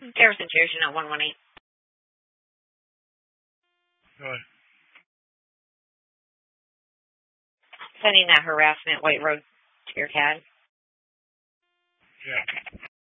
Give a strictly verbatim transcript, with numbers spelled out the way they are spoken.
Garrison Cherish, at one one eight. Go ahead. Sending that harassment White Road to your C A D. Yeah.